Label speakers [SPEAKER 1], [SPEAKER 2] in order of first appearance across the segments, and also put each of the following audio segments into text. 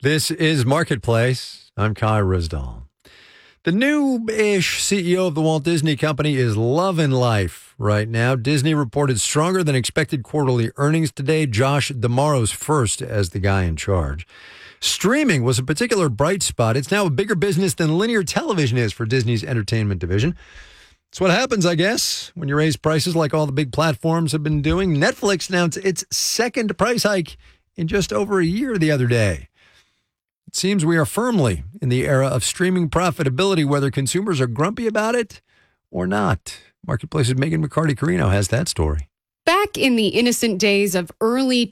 [SPEAKER 1] This is Marketplace. I'm Kai Rizdal. The new-ish CEO of the Walt Disney Company is loving life right now. Disney reported stronger than expected quarterly earnings today. Josh D'Amaro's first as the guy in charge. Streaming was a particular bright spot. It's now a bigger business than linear television is for Disney's entertainment division. It's what happens, I guess, when you raise prices like all the big platforms have been doing. Netflix announced its second price hike in just over a year the other day. It seems we are firmly in the era of streaming profitability, whether consumers are grumpy about it or not. Marketplace's Megan McCarty-Carino has that story.
[SPEAKER 2] Back in the innocent days of early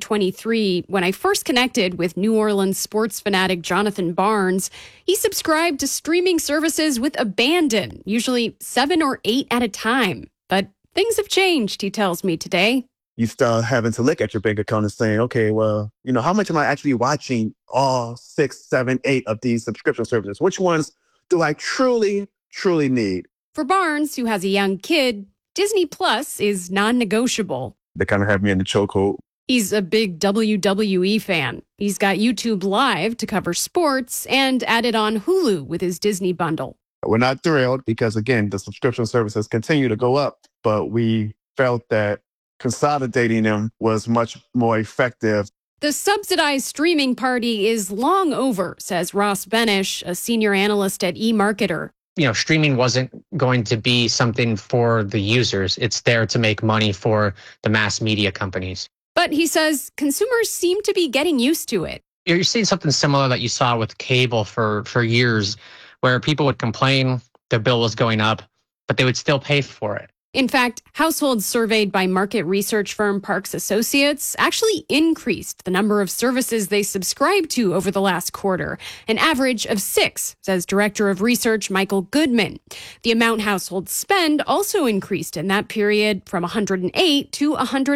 [SPEAKER 2] 2023, when I first connected with New Orleans sports fanatic Jonathan Barnes, he subscribed to streaming services with abandon, usually 7 or 8 at a time. But things have changed, he tells me today.
[SPEAKER 3] You start having to look at your bank account and saying, okay, well, how much am I actually watching all 6, 7, 8 of these subscription services? Which ones do I truly need?
[SPEAKER 2] For Barnes, who has a young kid, Disney Plus is non-negotiable.
[SPEAKER 3] They kind of have me in the chokehold.
[SPEAKER 2] He's a big WWE fan. He's got YouTube Live to cover sports and added on Hulu with his Disney bundle.
[SPEAKER 3] We're not thrilled because, again, the subscription services continue to go up, but we felt that consolidating them was much more effective.
[SPEAKER 2] The subsidized streaming party is long over, says Ross Benish, a senior analyst at eMarketer.
[SPEAKER 4] Streaming wasn't going to be something for the users. It's there to make money for the mass media companies.
[SPEAKER 2] But he says consumers seem to be getting used to it.
[SPEAKER 4] You're seeing something similar that you saw with cable for years, where people would complain the bill was going up, but they would still pay for it.
[SPEAKER 2] In fact, households surveyed by market research firm Parks Associates actually increased the number of services they subscribe to over the last quarter, an average of 6, says Director of Research Michael Goodman. The amount households spend also increased in that period from $108 to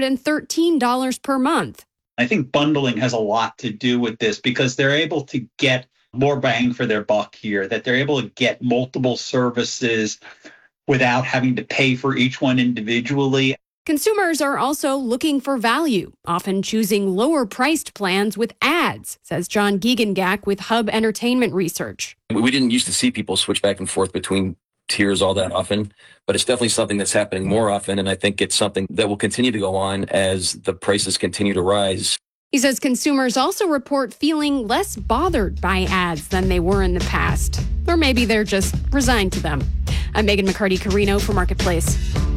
[SPEAKER 2] $113 per month.
[SPEAKER 5] I think bundling has a lot to do with this because they're able to get more bang for their buck here, that they're able to get multiple services without having to pay for each one individually.
[SPEAKER 2] Consumers are also looking for value, often choosing lower-priced plans with ads, says John Giegengak with Hub Entertainment Research.
[SPEAKER 6] We didn't used to see people switch back and forth between tiers all that often, but it's definitely something that's happening more often, and I think it's something that will continue to go on as the prices continue to rise.
[SPEAKER 2] He says consumers also report feeling less bothered by ads than they were in the past. Or maybe they're just resigned to them. I'm Megan McCarty-Carino for Marketplace.